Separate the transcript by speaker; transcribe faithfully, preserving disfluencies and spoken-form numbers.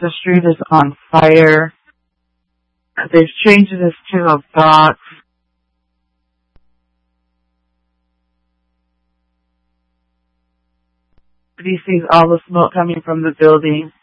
Speaker 1: the street is on fire. They've changed this to a box. He sees all the smoke coming from the building.